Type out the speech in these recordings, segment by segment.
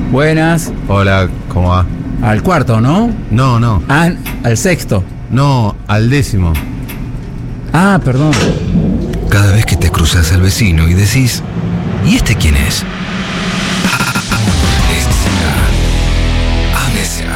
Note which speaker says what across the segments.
Speaker 1: Buenas.
Speaker 2: Hola, ¿cómo va?
Speaker 1: Al cuarto, ¿no?
Speaker 2: No.
Speaker 1: Ah, al sexto.
Speaker 2: No, al 10º.
Speaker 1: Ah, perdón.
Speaker 3: Cada vez que te cruzas al vecino y decís, ¿y este quién es? Amnesia.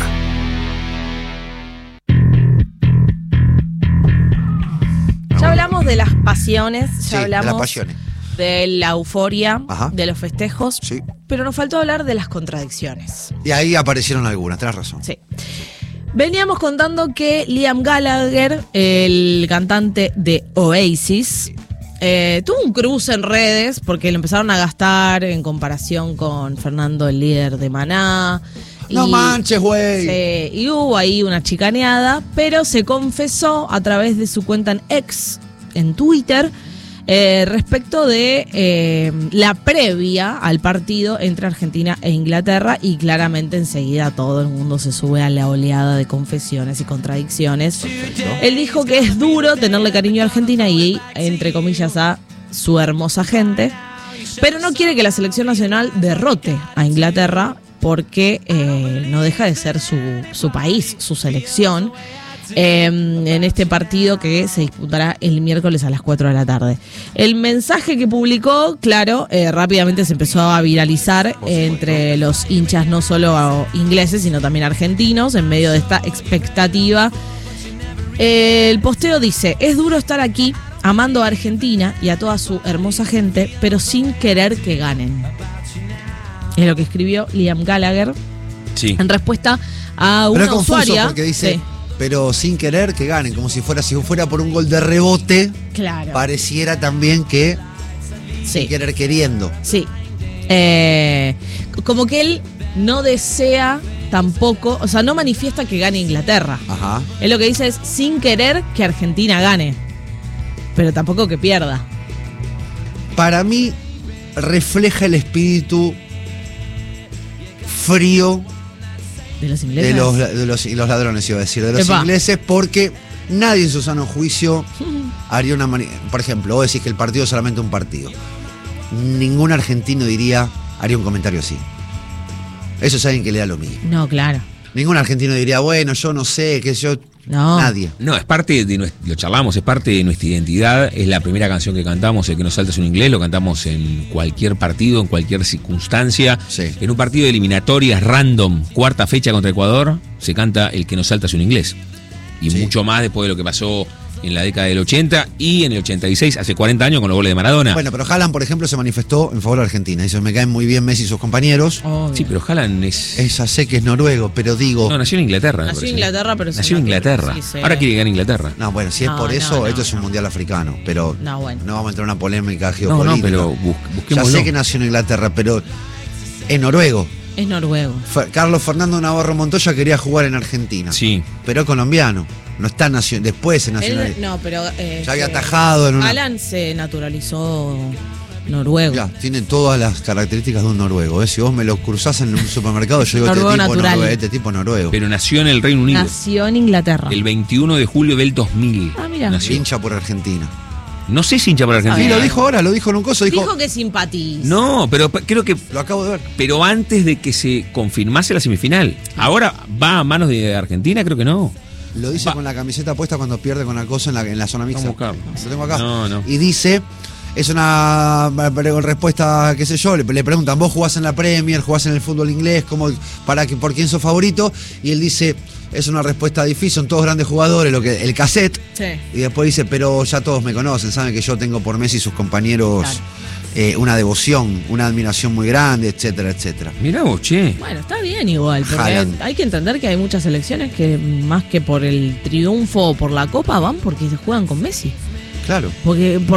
Speaker 4: Ya hablamos de las pasiones, ya
Speaker 5: Sí,
Speaker 4: hablamos
Speaker 5: de las pasiones.
Speaker 4: de la euforia,
Speaker 5: Ajá.
Speaker 4: de los festejos,
Speaker 5: Sí.
Speaker 4: pero nos faltó hablar de las contradicciones.
Speaker 5: Y ahí aparecieron algunas, tenés razón.
Speaker 4: Sí. Veníamos contando que Liam Gallagher, el cantante de Oasis, tuvo un cruce en redes porque lo empezaron a gastar en comparación con Fernando, el líder de Maná.
Speaker 5: No manches, güey.
Speaker 4: Sí, y hubo ahí una chicaneada, pero se confesó a través de su cuenta en X, en Twitter, respecto de la previa al partido entre Argentina e Inglaterra, y claramente enseguida todo el mundo se sube a la oleada de confesiones y contradicciones. Perfecto. Él dijo que es duro tenerle cariño a Argentina y, entre comillas, a su hermosa gente, pero no quiere que la selección nacional derrote a Inglaterra porque no deja de ser su país, su selección, en este partido que se disputará el miércoles a las 4 de la tarde. El mensaje que publicó, claro, rápidamente se empezó a viralizar entre los hinchas no solo ingleses, sino también argentinos, en medio de esta expectativa. El posteo dice: es duro estar aquí amando a Argentina y a toda su hermosa gente, pero sin querer que ganen. Es lo que escribió Liam Gallagher,
Speaker 2: Sí.
Speaker 4: en respuesta a
Speaker 5: Pero
Speaker 4: una
Speaker 5: es confuso
Speaker 4: usuaria.
Speaker 5: porque dice,
Speaker 4: Sí,
Speaker 5: pero sin querer que ganen, como si fuera por un gol de rebote,
Speaker 4: claro.
Speaker 5: pareciera también que
Speaker 4: Sí.
Speaker 5: sin querer queriendo.
Speaker 4: Sí. Como que él no desea tampoco, o sea, no manifiesta que gane Inglaterra.
Speaker 5: Ajá.
Speaker 4: Él lo que dice es sin querer que Argentina gane, pero tampoco que pierda.
Speaker 5: Para mí refleja el espíritu frío
Speaker 4: ¿De los ingleses?
Speaker 5: y los ladrones, iba a decir, de los
Speaker 4: Epa.
Speaker 5: ingleses, porque nadie en su sano juicio haría una por ejemplo, vos decís que el partido es solamente un partido. Ningún argentino haría un comentario así. Eso es alguien que le da lo mismo.
Speaker 4: No, claro.
Speaker 5: Ningún argentino diría, bueno, yo no sé, que yo...
Speaker 4: No.
Speaker 5: Nadie.
Speaker 2: No, es parte de lo charlamos, es parte de nuestra identidad, es la primera canción que cantamos, el que nos salta es un inglés, lo cantamos en cualquier partido, en cualquier circunstancia.
Speaker 5: Sí.
Speaker 2: En un partido de eliminatorias random, cuarta fecha contra Ecuador, se canta el que nos salta es un inglés. Y
Speaker 5: Sí.
Speaker 2: mucho más después de lo que pasó en la década del 80 y en el 86, hace 40 años con los goles de Maradona.
Speaker 5: Bueno, pero Haaland, por ejemplo, se manifestó en favor de Argentina. Dice, me caen muy bien Messi y sus compañeros.
Speaker 4: Obvio.
Speaker 2: Sí, pero Haaland es...
Speaker 5: Ella sé que es noruego, pero digo...
Speaker 2: No, nació en Inglaterra. me
Speaker 4: Nació en
Speaker 2: parece.
Speaker 4: Inglaterra, pero se
Speaker 2: Nació en
Speaker 4: nota que-
Speaker 2: Inglaterra.
Speaker 4: sí, sí.
Speaker 2: Ahora quiere ganar Inglaterra.
Speaker 5: No, bueno, si es
Speaker 4: No,
Speaker 5: por
Speaker 4: no,
Speaker 5: eso,
Speaker 4: no,
Speaker 5: esto es un
Speaker 4: no.
Speaker 5: mundial africano, pero
Speaker 4: No, bueno.
Speaker 5: no vamos a entrar en una polémica
Speaker 2: No,
Speaker 5: geopolítica.
Speaker 2: no, pero
Speaker 5: Ya
Speaker 2: busquémoslo.
Speaker 5: sé que nació en Inglaterra, pero es noruego.
Speaker 4: Es noruego.
Speaker 5: Carlos Fernando Navarro Montoya quería jugar en Argentina,
Speaker 2: Sí.
Speaker 5: pero es colombiano. No está después se nacionalizó.
Speaker 4: Él, no, pero...
Speaker 5: Ya había atajado en una...
Speaker 4: Alan se naturalizó noruego.
Speaker 5: Ya, tiene todas las características de un noruego. Si vos me lo cruzás en un supermercado, yo digo,
Speaker 4: Noruego natural.
Speaker 5: este tipo noruego.
Speaker 2: Pero nació en el Reino Unido.
Speaker 4: Nació en Inglaterra.
Speaker 2: El 21 de julio del 2000.
Speaker 4: Ah, mira.
Speaker 2: Nació.
Speaker 5: Hincha por Argentina.
Speaker 2: No sé si hincha por
Speaker 5: Sí,
Speaker 2: Argentina.
Speaker 5: lo dijo ahora, lo dijo en un coso,
Speaker 4: Dijo que simpatiza.
Speaker 2: No, pero creo que.
Speaker 5: Lo acabo de ver.
Speaker 2: Pero antes de que se confirmase la semifinal. Ahora va a manos de Argentina, creo que no.
Speaker 5: Lo dice
Speaker 2: Va.
Speaker 5: con la camiseta puesta cuando pierde con la cosa en la zona mixta.
Speaker 2: Vamos a buscarlo.
Speaker 5: Lo tengo acá.
Speaker 2: No.
Speaker 5: Y dice, es una respuesta, qué sé yo, le preguntan, vos jugás en la Premier, jugás en el fútbol inglés, ¿por quién sos favorito? Y él dice, es una respuesta difícil, son todos grandes jugadores, el cassette.
Speaker 4: Sí.
Speaker 5: Y después dice, pero ya todos me conocen, saben que yo tengo por Messi y sus compañeros una devoción, una admiración muy grande, etcétera, etcétera.
Speaker 2: Mirá vos, che.
Speaker 4: Bueno, está bien igual, porque
Speaker 5: Haaland.
Speaker 4: hay que entender que hay muchas selecciones que más que por el triunfo o por la copa van porque se juegan con Messi.
Speaker 5: Claro.
Speaker 4: Porque